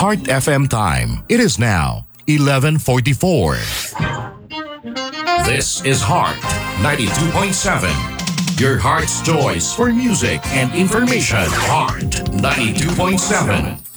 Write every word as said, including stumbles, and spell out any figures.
Heart F M time. It is now eleven forty-four. This is Heart ninety-two point seven. Your heart's choice for music and information. Heart ninety-two point seven.